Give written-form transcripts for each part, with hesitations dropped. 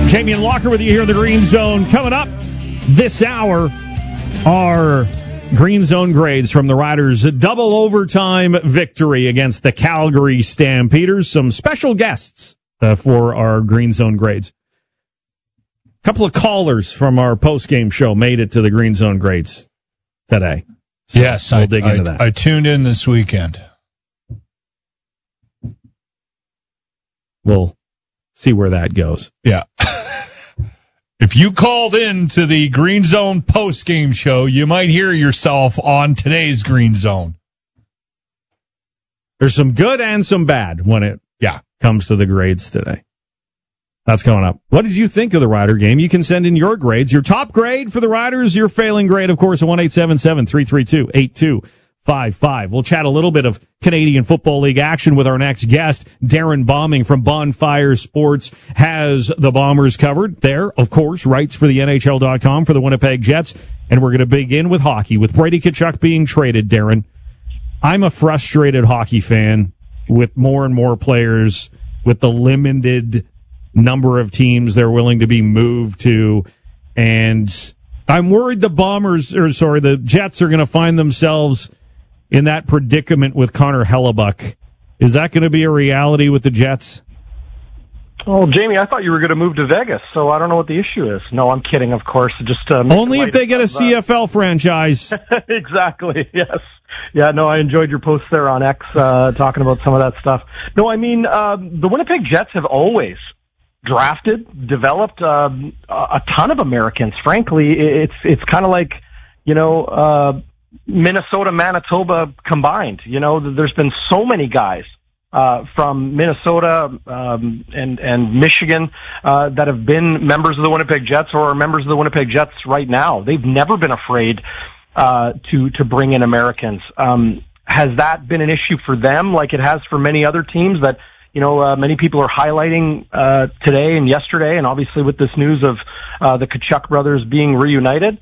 Jamie and Walker with you here in the Green Zone. Coming up this hour are Green Zone grades from the Riders' double overtime victory against the Calgary Stampeders. Some special guests for our Green Zone grades. A couple of callers from our post-game show made it to the Green Zone grades today. So yes, we'll dig into that. I tuned in this weekend. We'll see where that goes. Yeah. If you called in to the Green Zone post-game show, you might hear yourself on today's Green Zone. There's some good and some bad when it comes to the grades today. That's coming up. What did you think of the Rider game? You can send in your grades. Your top grade for the Riders, your failing grade, of course, at 1-877-332-8255. We'll chat a little bit of Canadian Football League action with our next guest. Darren Bombing from Bonfire Sports has the Bombers covered there. Of course, writes for the NHL.com for the Winnipeg Jets. And we're going to begin with hockey. With Brady Tkachuk being traded, Darren, I'm a frustrated hockey fan with more and more players, with the limited number of teams they're willing to be moved to. And I'm worried the Jets are going to find themselves in that predicament with Connor Hellebuyck. Is that going to be a reality with the Jets? Well, Jamie, I thought you were going to move to Vegas, so I don't know what the issue is. No, I'm kidding, of course. Just only if they get a CFL franchise. Exactly, yes. Yeah, no, I enjoyed your post there on X talking about some of that stuff. No, I mean, the Winnipeg Jets have always drafted, developed a ton of Americans. Frankly, it's kind of like, Minnesota, Manitoba combined. There's been so many guys from Minnesota and Michigan that have been members of the Winnipeg Jets or are members of the Winnipeg Jets right now. They've never been afraid to bring in Americans. Has that been an issue for them like it has for many other teams that many people are highlighting today and yesterday, and obviously with this news of the Tkachuk brothers being reunited?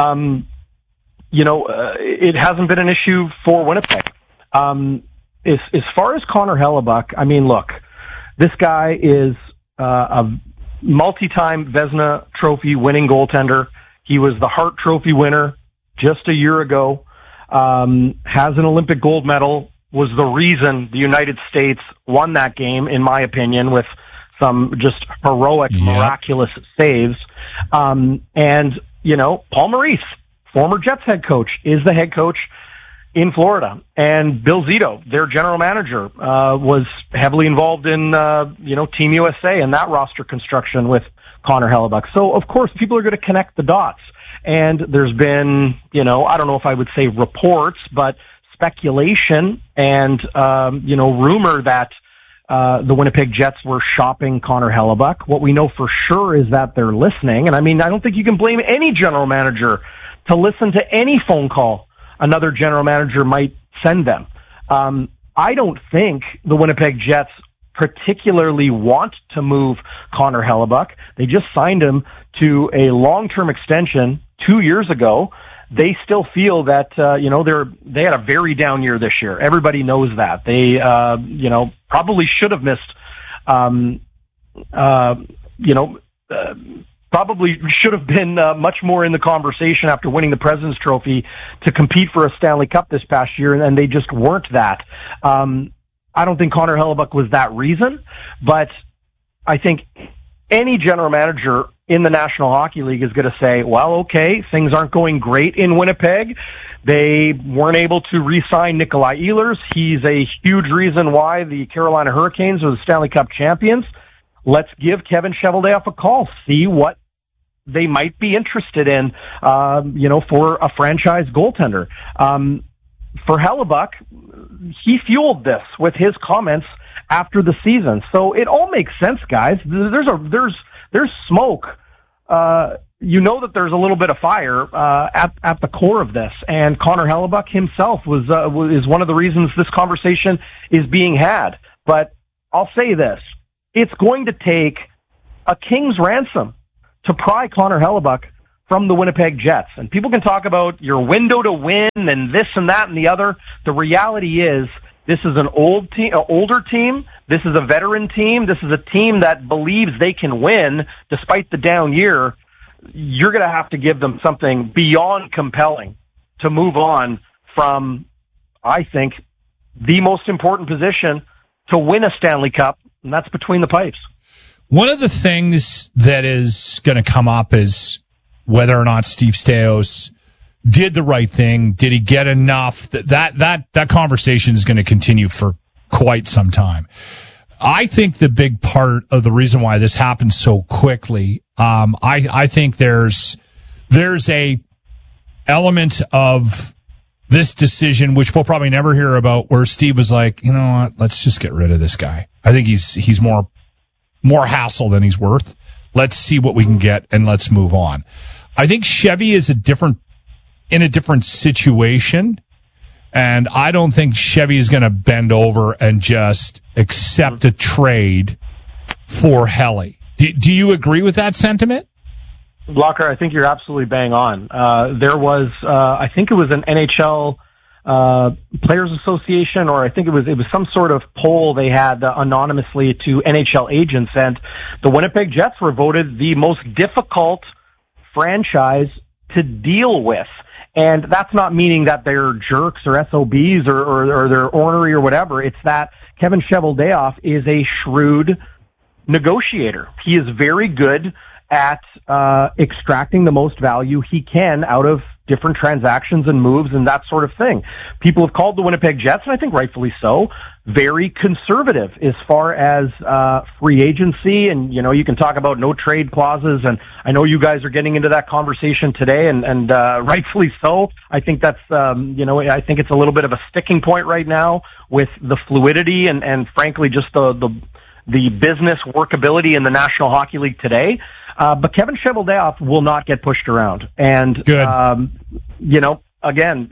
It hasn't been an issue for Winnipeg. As far as Connor Hellebuyck, I mean, look, this guy is a multi-time Vezina Trophy winning goaltender. He was the Hart Trophy winner just a year ago, has an Olympic gold medal, was the reason the United States won that game, in my opinion, with some just heroic, miraculous saves. And, Paul Maurice, former Jets head coach, is the head coach in Florida. And Bill Zito, their general manager, was heavily involved in, Team USA and that roster construction with Connor Hellebuyck. So, of course, people are going to connect the dots. And there's been, I don't know if I would say reports, but speculation and, rumor that the Winnipeg Jets were shopping Connor Hellebuyck. What we know for sure is that they're listening. And I mean, I don't think you can blame any general manager to listen to any phone call another general manager might send them. I don't think the Winnipeg Jets particularly want to move Connor Hellebuyck. They just signed him to a long-term extension 2 years ago. They still feel that, they had a very down year this year. Everybody knows that. They, probably should have missed, probably should have been much more in the conversation after winning the President's Trophy to compete for a Stanley Cup this past year, and they just weren't that. I don't think Connor Hellebuyck was that reason, but I think any general manager in the National Hockey League is going to say, well, okay, things aren't going great in Winnipeg. They weren't able to re-sign Nikolai Ehlers. He's a huge reason why the Carolina Hurricanes are the Stanley Cup champions. Let's give Kevin Cheveldayoff a call, see what they might be interested in, for a franchise goaltender. For Hellebuyck, he fueled this with his comments after the season. So it all makes sense, guys. There's smoke. That there's a little bit of fire at the core of this, and Connor Hellebuyck himself is one of the reasons this conversation is being had. But I'll say this: it's going to take a king's ransom to pry Connor Hellebuyck from the Winnipeg Jets. And people can talk about your window to win and this and that and the other. The reality is This is an older team. This is a veteran team. This is a team that believes they can win despite the down year. You're going to have to give them something beyond compelling to move on from, I think, the most important position to win a Stanley Cup, and that's between the pipes. One of the things that is going to come up is whether or not Steve Staios did the right thing. Did he get enough? That conversation is going to continue for quite some time. I think the big part of the reason why this happened so quickly, I think there's a element of this decision, which we'll probably never hear about, where Steve was like, you know what, let's just get rid of this guy. I think he's more hassle than he's worth. Let's see what we can get and let's move on. I think Chevy is in a different situation, and I don't think Chevy is going to bend over and just accept a trade for Helly. Do you agree with that sentiment? Blocker, I think you're absolutely bang on. There was, I think it was an NHL Players Association, or I think it was some sort of poll they had anonymously to NHL agents, and the Winnipeg Jets were voted the most difficult franchise to deal with. And that's not meaning that they're jerks or SOBs or they're ornery or whatever. It's that Kevin Cheveldayoff is a shrewd negotiator. He is very good at extracting the most value he can out of different transactions and moves and that sort of thing. People have called the Winnipeg Jets, and I think rightfully so, very conservative as far as free agency. And, you know, you can talk about no trade clauses, and I know you guys are getting into that conversation today, and rightfully so. I think that's, I think it's a little bit of a sticking point right now with the fluidity and frankly, just the business workability in the National Hockey League today. But Kevin Cheveldayoff will not get pushed around. And, again,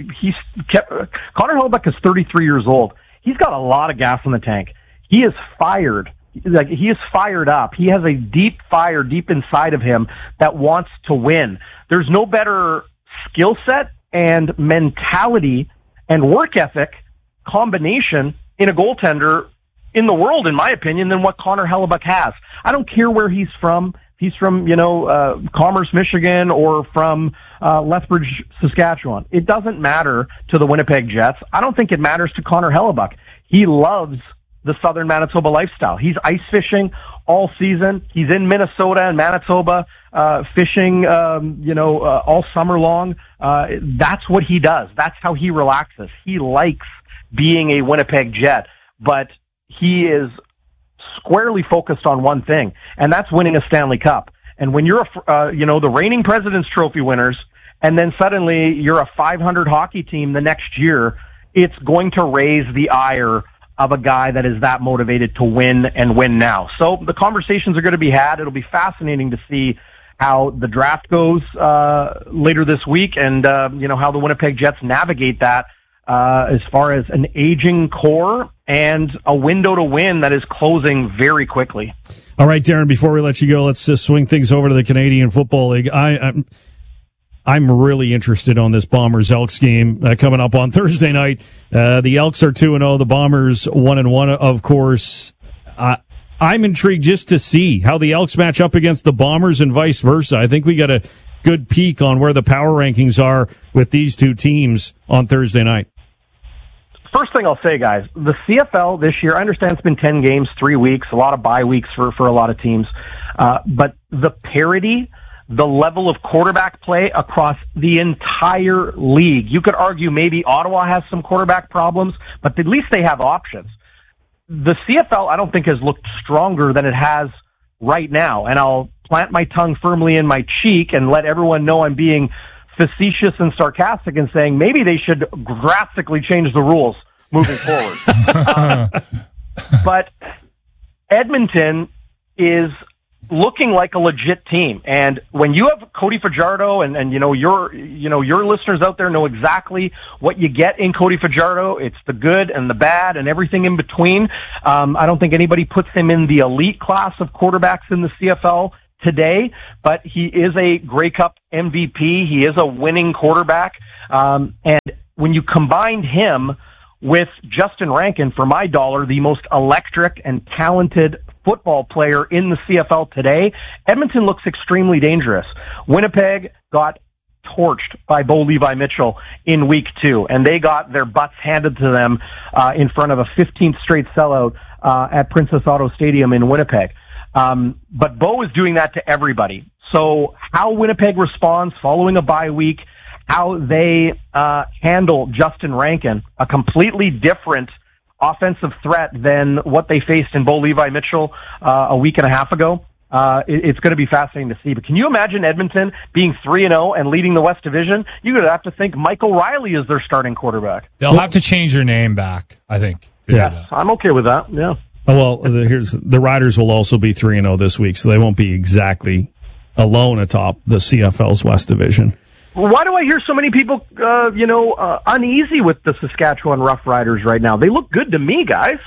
Connor Hellebuyck is 33 years old. He's got a lot of gas in the tank. He is fired. He is fired up. He has a deep fire deep inside of him that wants to win. There's no better skill set and mentality and work ethic combination in a goaltender in the world, in my opinion, than what Connor Hellebuyck has. I don't care where he's from. He's from, Commerce, Michigan, or from Lethbridge, Saskatchewan. It doesn't matter to the Winnipeg Jets. I don't think it matters to Connor Hellebuyck. He loves the Southern Manitoba lifestyle. He's ice fishing all season. He's in Minnesota and Manitoba fishing, all summer long. That's what he does. That's how he relaxes. He likes being a Winnipeg Jet, but he is squarely focused on one thing, and that's winning a Stanley Cup. And when you're the reigning President's Trophy winners, and then suddenly you're a 500 hockey team the next year, it's going to raise the ire of a guy that is that motivated to win and win now. So the conversations are going to be had. It'll be fascinating to see how the draft goes later this week, and how the Winnipeg Jets navigate that as far as an aging core and a window to win that is closing very quickly. All right, Darren, before we let you go, let's just swing things over to the Canadian Football League. I'm really interested on this Bombers-Elks game coming up on Thursday night. The Elks are 2-0, the Bombers 1-1, of course. I'm intrigued just to see how the Elks match up against the Bombers and vice versa. I think we got a good peek on where the power rankings are with these two teams on Thursday night. First thing I'll say, guys, the CFL this year, I understand it's been 10 games, 3 weeks, a lot of bye weeks for a lot of teams. But the parity, the level of quarterback play across the entire league. You could argue maybe Ottawa has some quarterback problems, but at least they have options. The CFL, I don't think, has looked stronger than it has right now. And I'll plant my tongue firmly in my cheek and let everyone know I'm being facetious and sarcastic and saying maybe they should drastically change the rules moving forward. But Edmonton is looking like a legit team. And when you have Cody Fajardo and your listeners out there know exactly what you get in Cody Fajardo. It's the good and the bad and everything in between. I don't think anybody puts him in the elite class of quarterbacks in the CFL today, but he is a Grey Cup MVP. He is a winning quarterback. And when you combine him with Justin Rankin, for my dollar, the most electric and talented football player in the CFL today, Edmonton looks extremely dangerous. Winnipeg got torched by Bo Levi Mitchell in week 2, and they got their butts handed to them in front of a 15th straight sellout at Princess Auto Stadium in Winnipeg. But Bo is doing that to everybody. So how Winnipeg responds following a bye week, how they handle Justin Rankin, a completely different offensive threat than what they faced in Bo Levi Mitchell a week and a half ago. It's going to be fascinating to see. But can you imagine Edmonton being 3-0 and leading the West Division? You're going to have to think Michael Riley is their starting quarterback. They'll have to change their name back, I think. Yeah, I'm okay with that. Yeah. Well, the Riders will also be 3-0 this week, so they won't be exactly alone atop the CFL's West Division. Why do I hear so many people, uneasy with the Saskatchewan Roughriders right now? They look good to me, guys.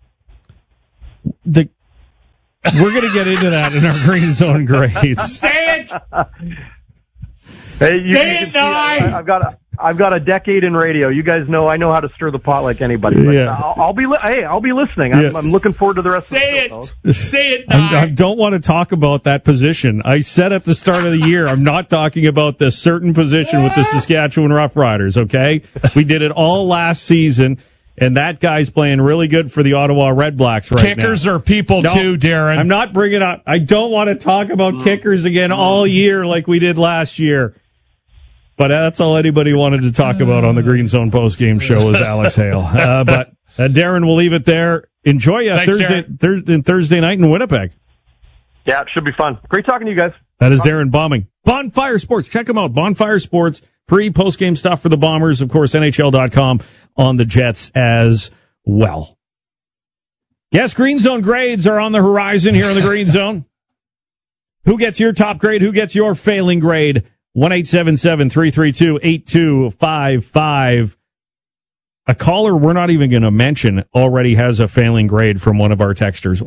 We're going to get into that in our Green Zone grades. Say it! Hey, Say it, I've got a decade in radio. You guys know I know how to stir the pot like anybody. Yeah. I'll be listening. I'm looking forward to the rest of the show. Say it. I don't want to talk about that position. I said at the start of the year, I'm not talking about this certain position with the Saskatchewan Roughriders, okay? We did it all last season, and that guy's playing really good for the Ottawa Redblacks right now. Kickers are people too, Darren. I'm not bringing up. I don't want to talk about kickers again all year like we did last year. But that's all anybody wanted to talk about on the Green Zone postgame show was Alex Hale. But Darren, we'll leave it there. Enjoy Thursday night in Winnipeg. Yeah, it should be fun. Great talking to you guys. That is Darren Bombing. Bonfire Sports. Check them out. Bonfire Sports. Pre-postgame stuff for the Bombers. Of course, NHL.com on the Jets as well. Yes, Green Zone grades are on the horizon here in the Green Zone. Who gets your top grade? Who gets your failing grade? 1-877-332-8255. A caller we're not even going to mention already has a failing grade from one of our texters.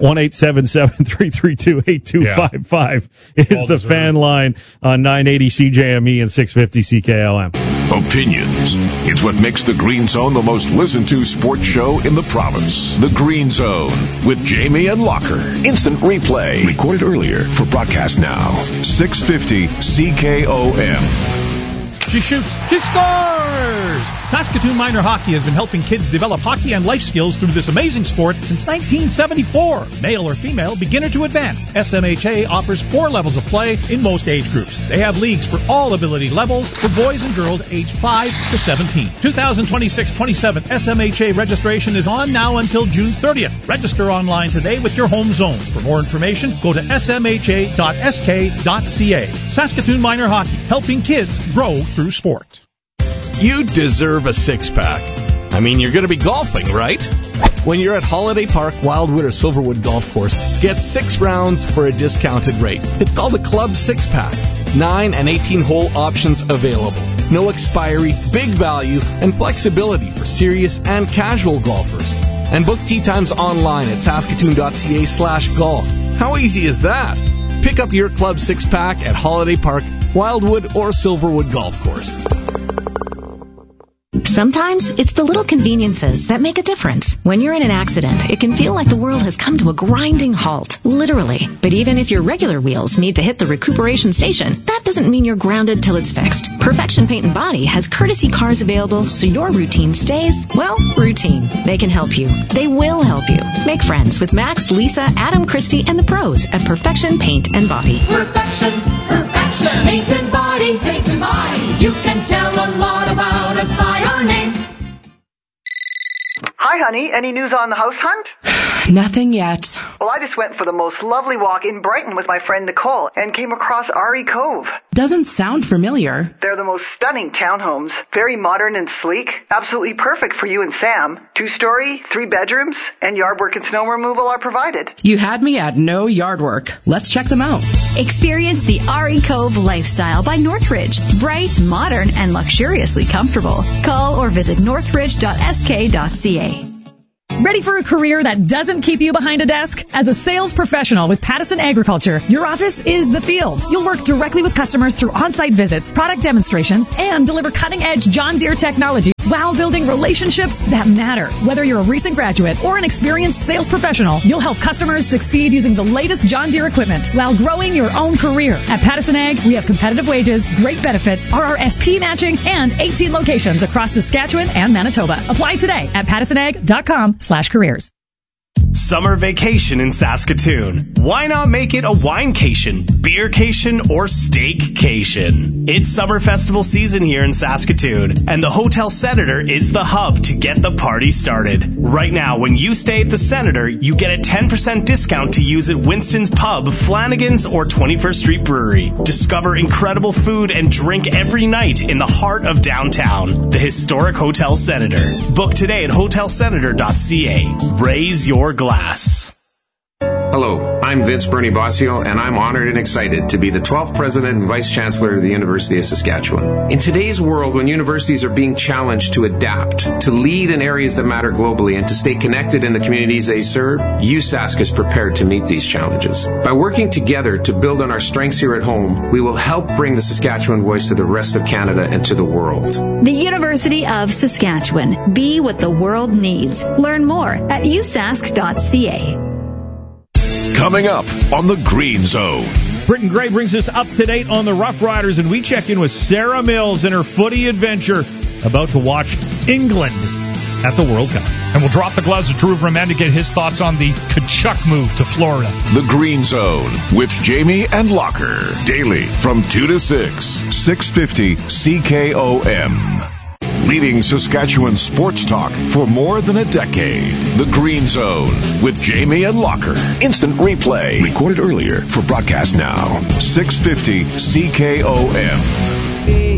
1-877-332-8255 is the fan line on 980 CJME and 650 CKLM. Opinions. It's what makes the Green Zone the most listened to sports show in the province. The Green Zone with Jamie and Locker. Instant replay. Recorded earlier for broadcast now. 650 CKOM. She shoots. She scores! Saskatoon Minor Hockey has been helping kids develop hockey and life skills through this amazing sport since 1974. Male or female, beginner to advanced, SMHA offers 4 levels of play in most age groups. They have leagues for all ability levels for boys and girls aged 5 to 17. 2026-27 SMHA registration is on now until June 30th. Register online today with your home zone. For more information, go to smha.sk.ca. Saskatoon Minor Hockey, helping kids grow through sport. You deserve a six-pack. I mean, you're going to be golfing, right? When you're at Holiday Park, Wildwood, or Silverwood Golf Course, get 6 rounds for a discounted rate. It's called a Club 6-Pack. 9 and 18-hole options available. No expiry, big value, and flexibility for serious and casual golfers. And book tee times online at saskatoon.ca/golf. How easy is that? Pick up your Club 6-Pack at Holiday Park, Wildwood, or Silverwood Golf Course. Sometimes it's the little conveniences that make a difference. When you're in an accident, it can feel like the world has come to a grinding halt, literally. But even if your regular wheels need to hit the recuperation station, that doesn't mean you're grounded till it's fixed. Perfection Paint and Body has courtesy cars available so your routine stays, well, routine. They can help you. They will help you. Make friends with Max, Lisa, Adam, Christy, and the pros at Perfection Paint and Body. Perfection Paint and Body. You can tell a lot about us by our name. Hi, honey. Any news on the house hunt? Nothing yet. Well, I just went for the most lovely walk in Brighton with my friend Nicole and came across RE Cove. Doesn't sound familiar. They're the most stunning townhomes. Very modern and sleek. Absolutely perfect for you and Sam. 2-story, 3 bedrooms, and yard work and snow removal are provided. You had me at no yard work. Let's check them out. Experience the RE Cove lifestyle by Northridge. Bright, modern, and luxuriously comfortable. Call or visit northridge.sk.ca. Ready for a career that doesn't keep you behind a desk? As a sales professional with Pattison Agriculture, your office is the field. You'll work directly with customers through on-site visits, product demonstrations, and deliver cutting-edge John Deere technology while building relationships that matter. Whether you're a recent graduate or an experienced sales professional, you'll help customers succeed using the latest John Deere equipment while growing your own career. At Pattison Ag, we have competitive wages, great benefits, RRSP matching, and 18 locations across Saskatchewan and Manitoba. Apply today at pattisonag.com/careers. Summer vacation in Saskatoon. Why not make it a winecation, beercation, or steakcation? It's summer festival season here in Saskatoon, and the Hotel Senator is the hub to get the party started. Right now, when you stay at the Senator, you get a 10% discount to use at Winston's Pub, Flanagan's, or 21st Street Brewery. Discover incredible food and drink every night in the heart of downtown. The historic Hotel Senator. Book today at hotelsenator.ca. Raise your glass. Hello, I'm Vince Bernie Bossio, and I'm honored and excited to be the 12th President and Vice Chancellor of the University of Saskatchewan. In today's world, when universities are being challenged to adapt, to lead in areas that matter globally, and to stay connected in the communities they serve, USask is prepared to meet these challenges. By working together to build on our strengths here at home, we will help bring the Saskatchewan voice to the rest of Canada and to the world. The University of Saskatchewan. Be what the world needs. Learn more at usask.ca. Coming up on the Green Zone. Britton Gray brings us up to date on the Rough Riders, and we check in with Sarah Mills and her footy adventure, about to watch England at the World Cup. And we'll drop the gloves of Drew Verman to get his thoughts on the Tkachuk move to Florida. The Green Zone with Jamie and Locker. Daily from 2 to 6. 650 CKOM. Leading Saskatchewan sports talk for more than a decade. The Green Zone with Jamie and Locker. Instant replay. Recorded earlier for broadcast now. 650 CKOM.